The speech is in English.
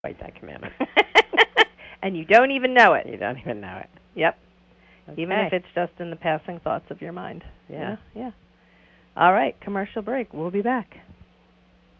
Fight that commandment. And you don't even know it. You don't even know it. Yep. Okay. Even if it's just in the passing thoughts of your mind. Yeah. Yeah. All right, commercial break. We'll be back.